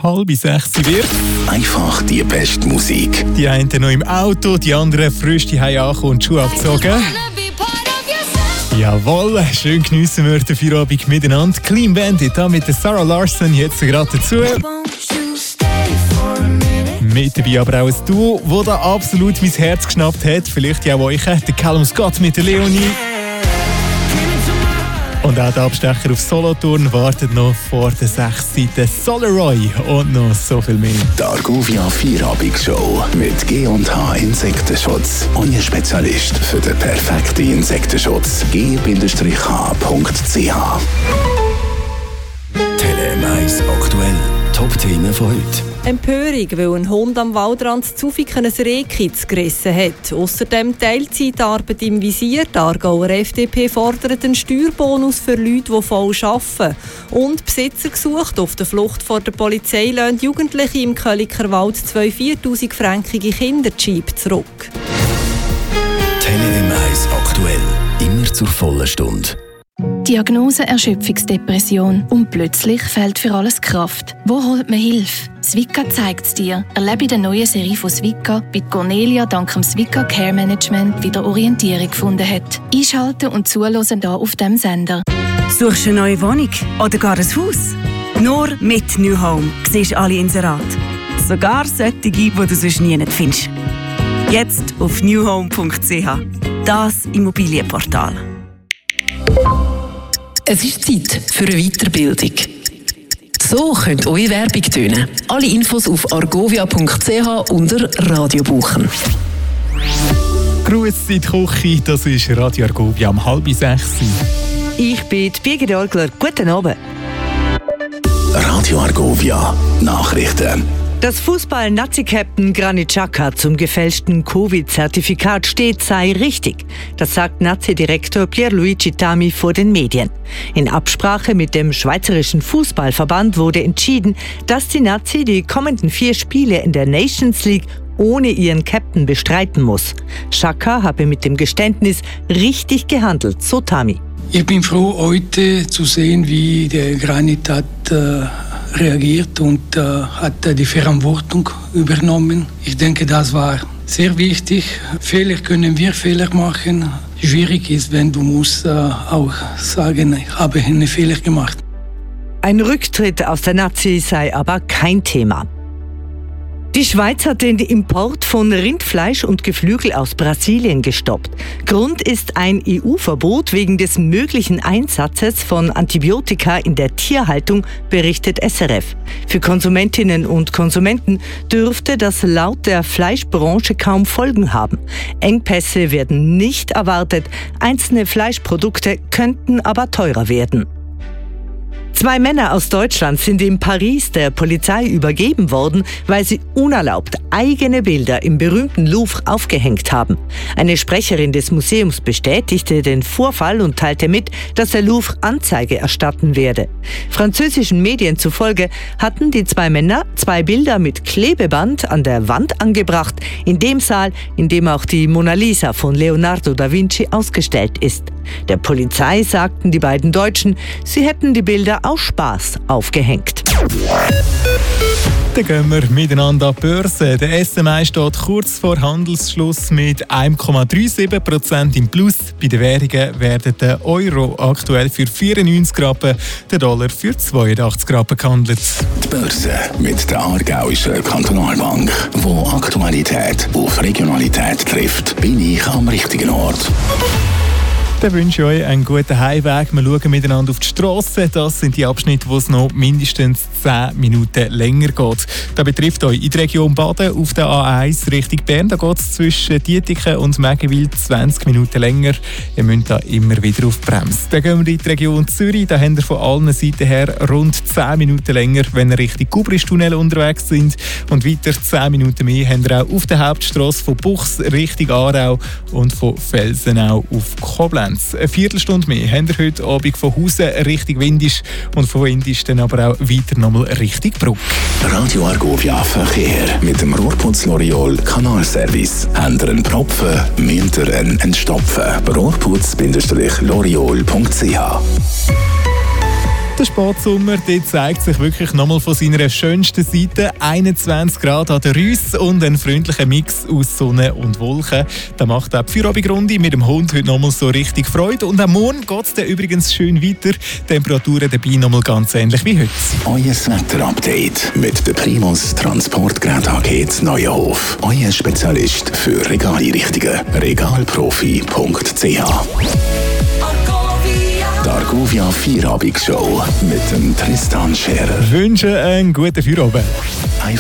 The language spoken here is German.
5:30 wird. Einfach die beste Musik. Die einen noch im Auto, die anderen frisch zu Hause angekommen und die Schuhe abgezogen. Jawohl, schön geniessen wir den Feierabend miteinander. Clean Bandit da mit der Sarah Larson jetzt gerade dazu. Mit dabei aber auch ein Duo, das da absolut mein Herz geschnappt hat. Vielleicht ja auch euch, der Callum Scott mit der Leonie. Und auch der Abstecher auf Solothurn wartet noch vor der 6 Seiten Solaroy und noch so viel mehr. Die Argovia Feierabend-Show mit G&H Insektenschutz. Euer Spezialist für den perfekten Insektenschutz. g-h.ch Tele-Mais aktuell. Top-Themen von heute. Empörung, weil ein Hund am Waldrand Zufiken ein Rehkitz gerissen hat. Außerdem Teilzeitarbeit im Visier. Die Aargauer FDP fordert einen Steuerbonus für Leute, die voll arbeiten. Und Besitzer gesucht. Auf der Flucht vor der Polizei lassen Jugendliche im Köliker Wald 2 4'000-fränkige Kinderjeep zurück. Tele-Mais aktuell. Immer zur vollen Stunde. Diagnose Erschöpfungsdepression und plötzlich fehlt für alles Kraft. Wo holt man Hilfe? Swika zeigt es dir. Erlebe in der neuen Serie von Swika, wie Cornelia dank dem Swika Care Management wieder Orientierung gefunden hat. Einschalten und zuhören hier auf diesem Sender. Suchst du eine neue Wohnung oder gar ein Haus? Nur mit New Home siehst du alle Inserate. Sogar solche, die du sonst nie findest. Jetzt auf newhome.ch. Das Immobilienportal. Es ist Zeit für eine Weiterbildung. So könnt eure Werbung tönen. Alle Infos auf argovia.ch unter Radio buchen. Grusszeit Küche, das ist Radio Argovia um 5:30. Ich bin die Birgit Orgler. Guten Abend. Radio Argovia Nachrichten. Dass Fußball-Nazi-Captain Granit Xhaka zum gefälschten Covid-Zertifikat steht, sei richtig. Das sagt Nazi-Direktor Pierluigi Tami vor den Medien. In Absprache mit dem Schweizerischen Fußballverband wurde entschieden, dass die Nazi die kommenden 4 Spiele in der Nations League ohne ihren Captain bestreiten muss. Xhaka habe mit dem Geständnis richtig gehandelt, so Tami. Ich bin froh, heute zu sehen, wie der Granit hat reagiert und hat die Verantwortung übernommen. Ich denke, das war sehr wichtig. Fehler können wir Fehler machen. Schwierig ist, wenn du musst auch sagen, ich habe einen Fehler gemacht. Ein Rücktritt aus der Nazi sei aber kein Thema. Die Schweiz hat den Import von Rindfleisch und Geflügel aus Brasilien gestoppt. Grund ist ein EU-Verbot wegen des möglichen Einsatzes von Antibiotika in der Tierhaltung, berichtet SRF. Für Konsumentinnen und Konsumenten dürfte das laut der Fleischbranche kaum Folgen haben. Engpässe werden nicht erwartet, einzelne Fleischprodukte könnten aber teurer werden. 2 Männer aus Deutschland sind in Paris der Polizei übergeben worden, weil sie unerlaubt eigene Bilder im berühmten Louvre aufgehängt haben. Eine Sprecherin des Museums bestätigte den Vorfall und teilte mit, dass der Louvre Anzeige erstatten werde. Französischen Medien zufolge hatten die 2 Männer 2 Bilder mit Klebeband an der Wand angebracht, in dem Saal, in dem auch die Mona Lisa von Leonardo da Vinci ausgestellt ist. Der Polizei sagten die beiden Deutschen, sie hätten die Bilder aus Spaß aufgehängt. Dann gehen wir miteinander an die Börse. Der SMI steht kurz vor Handelsschluss mit 1,37% im Plus. Bei den Währungen werden der Euro aktuell für 94 Rappen, der Dollar für 82 Rappen gehandelt. Die Börse mit der Aargauischen Kantonalbank, wo Aktualität auf Regionalität trifft, bin ich am richtigen Ort. Dann wünsche ich euch einen guten Heimweg. Wir schauen miteinander auf die Strasse. Das sind die Abschnitte, wo es noch mindestens 10 Minuten länger geht. Das betrifft euch in der Region Baden auf der A1 Richtung Bern. Da geht es zwischen Dietiken und Mägewil 20 Minuten länger. Ihr müsst da immer wieder auf die Bremse. Dann gehen wir in die Region Zürich. Da habt ihr von allen Seiten her rund 10 Minuten länger, wenn ihr Richtung Gubristunnel unterwegs sind. Und weiter 10 Minuten mehr habt ihr auch auf der Hauptstrasse von Buchs Richtung Aarau und von Felsenau auf Koblenz. Eine Viertelstunde mehr haben wir heute Abend von Hausen Richtung Windisch und von Windisch dann aber auch weiter nochmal Richtung Bruck. Radio Argovia Verkehr mit dem Rohrputz L'Oreal Kanalservice. Habt ihr einen Propfen, müsst ihr einen entstopfen. Rohrputz-L'Oreal.ch Der Spatsommer zeigt sich wirklich nochmal von seiner schönsten Seite. 21 Grad an der Rüss und ein freundlicher Mix aus Sonne und Wolken. Das macht auch die Feierabendrunde mit dem Hund heute nochmal so richtig Freude. Und am Morgen geht es dann übrigens schön weiter. Temperaturen dabei nochmal ganz ähnlich wie heute. Euer Wetterupdate mit der Primus Transportgerät AG Neuenhof. Euer Spezialist für Regaleinrichtungen. Regalprofi.ch. Die Argovia Feierabend-Show mit dem Tristan Scherer. Ich wünsche einen guten Feierabend.